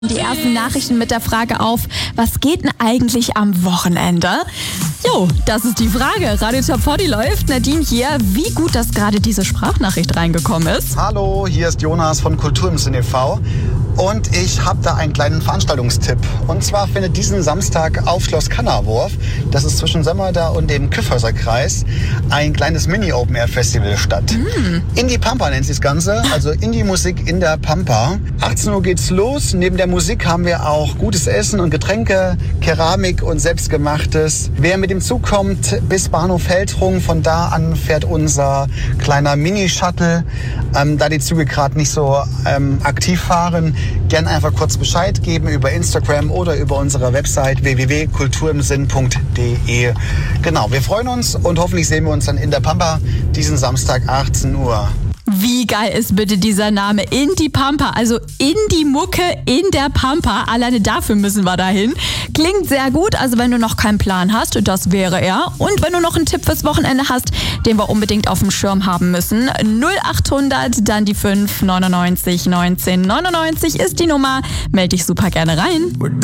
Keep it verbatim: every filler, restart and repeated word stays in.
Die ersten Nachrichten mit der Frage auf, was geht denn eigentlich am Wochenende? Jo, das ist die Frage. Radio Top vierzig läuft. Nadine hier. Wie gut, dass gerade diese Sprachnachricht reingekommen ist. Hallo, hier ist Jonas von Kultur im Sinn e V und ich habe da einen kleinen Veranstaltungstipp. Und zwar findet diesen Samstag auf Schloss Kannerwurf, das ist zwischen Sömmerda und dem Kyffhäuserkreis, ein kleines Mini-Open-Air-Festival statt. Mm. Indie Pampa nennt sich das Ganze, also Indie-Musik in der Pampa. achtzehn Uhr geht's los. Neben der Musik haben wir auch gutes Essen und Getränke, Keramik und Selbstgemachtes. Wer mit dem Zug kommt bis Bahnhof Feldrung, von da an fährt unser kleiner Mini-Shuttle. Ähm, da die Züge gerade nicht so ähm, aktiv fahren, gern einfach kurz Bescheid geben über Instagram oder über unsere Website w w w punkt kultur im sinn punkt d e. Genau, wir freuen uns und hoffentlich sehen wir uns dann in der Pampa diesen Samstag achtzehn Uhr. Wie geil ist bitte dieser Name? Indie Pampa, also Indie-Mucke in der Pampa. Alleine dafür müssen wir dahin. Klingt sehr gut, also wenn du noch keinen Plan hast, das wäre er. Und wenn du noch einen Tipp fürs Wochenende hast, den wir unbedingt auf dem Schirm haben müssen, null achthundert, dann die fünf neunundneunzig neunzehn neunundneunzig ist die Nummer. Meld dich super gerne rein.